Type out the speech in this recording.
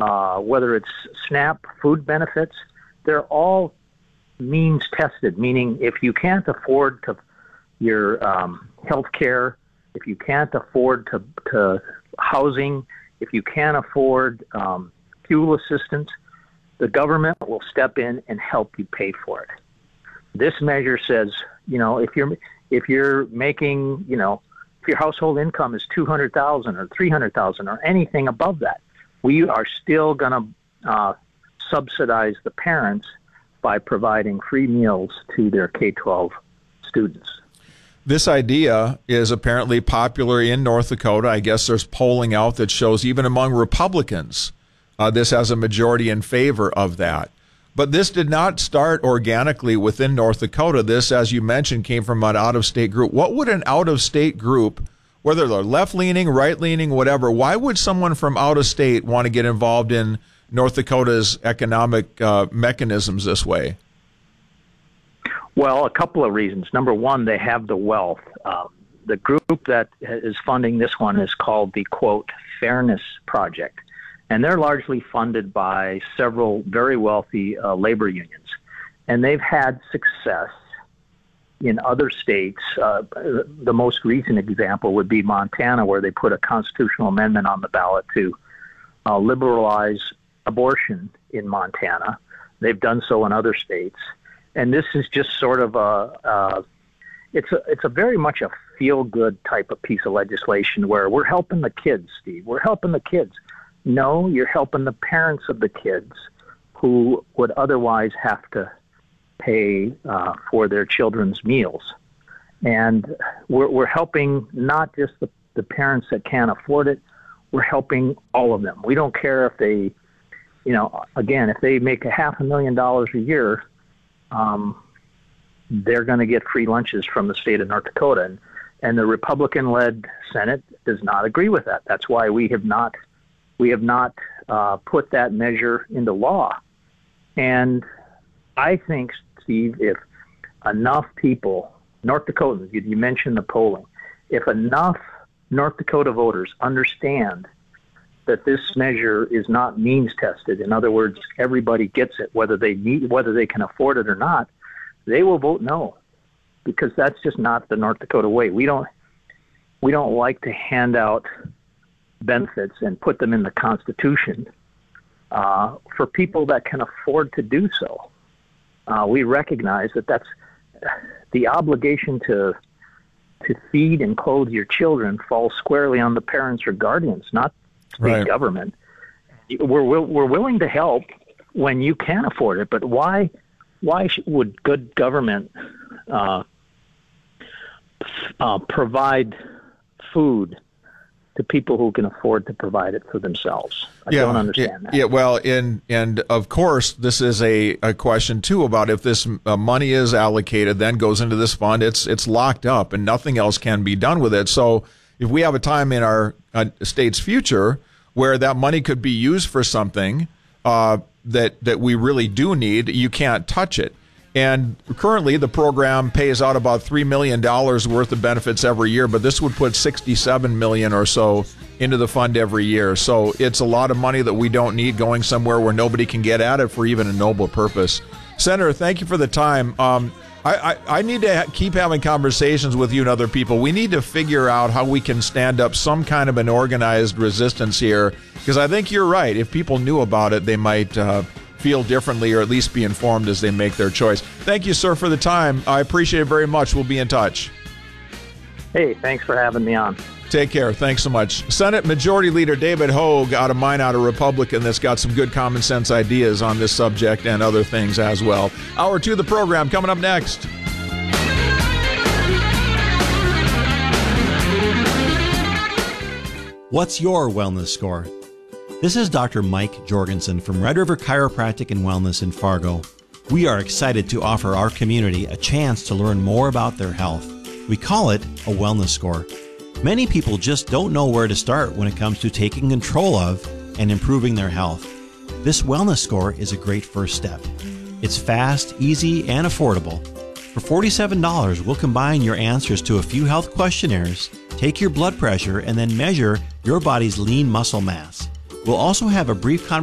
whether it's SNAP, food benefits, they're all means tested, meaning if you can't afford your health care, if you can't afford to housing, if you can't afford fuel assistance, the government will step in and help you pay for it. This measure says, if you're making, if your household income is $200,000 or $300,000 or anything above that, we are still going to subsidize the parents by providing free meals to their K-12 students. This idea is apparently popular in North Dakota. I guess there's polling out that shows even among Republicans, this has a majority in favor of that. But this did not start organically within North Dakota. This, as you mentioned, came from an out-of-state group. What would an out-of-state group, whether they're left-leaning, right-leaning, whatever, why would someone from out of state want to get involved in North Dakota's economic mechanisms this way? Well, a couple of reasons. Number one, they have the wealth. The group that is funding this one is called the, quote, Fairness Project. And they're largely funded by several very wealthy labor unions. And they've had success in other states. The most recent example would be Montana, where they put a constitutional amendment on the ballot to liberalize abortion in Montana. They've done so in other states. And this is just sort of it's a very much a feel-good type of piece of legislation where we're helping the kids, Steve. We're helping the kids. No, you're helping the parents of the kids who would otherwise have to pay for their children's meals. And we're helping not just the parents that can't afford it, we're helping all of them. We don't care if they, again, if they make $500,000 a year, they're going to get free lunches from the state of North Dakota. And the Republican-led Senate does not agree with that. That's why we have not put that measure into law. And I think, Steve, if enough people, North Dakotans, you mentioned the polling, if enough North Dakota voters understand that this measure is not means tested, in other words, everybody gets it, whether they can afford it or not, they will vote no, because that's just not the North Dakota way. We don't like to hand out benefits and put them in the Constitution for people that can afford to do so. We recognize that that's the obligation to feed and clothe your children falls squarely on the parents or guardians, not state government. We're willing to help when you can afford it, but why would good government provide food to people who can afford to provide it for themselves? I don't understand that. Yeah, well, and of course, this is a question, too, about if this money is allocated, then goes into this fund, it's locked up and nothing else can be done with it. So if we have a time in our state's future where that money could be used for something that we really do need, you can't touch it. And currently, the program pays out about $3 million worth of benefits every year, but this would put $67 million or so into the fund every year. So it's a lot of money that we don't need going somewhere where nobody can get at it for even a noble purpose. Senator, thank you for the time. I need to keep having conversations with you and other people. We need to figure out how we can stand up some kind of an organized resistance here, because I think you're right. If people knew about it, they might feel differently or at least be informed as they make their choice. Thank you, sir, for the time. I appreciate it very much. We'll be in touch. Hey, thanks for having me on. Take care. Thanks so much. Senate Majority Leader David Hogue out of Minot, a Republican that's got some good common sense ideas on this subject and other things as well. Hour 2 of the program coming up next. What's your wellness score? This is Dr. Mike Jorgensen from Red River Chiropractic and Wellness in Fargo. We are excited to offer our community a chance to learn more about their health. We call it a wellness score. Many people just don't know where to start when it comes to taking control of and improving their health. This wellness score is a great first step. It's fast, easy, and affordable. For $47, we'll combine your answers to a few health questionnaires, take your blood pressure, and then measure your body's lean muscle mass. We'll also have a brief conversation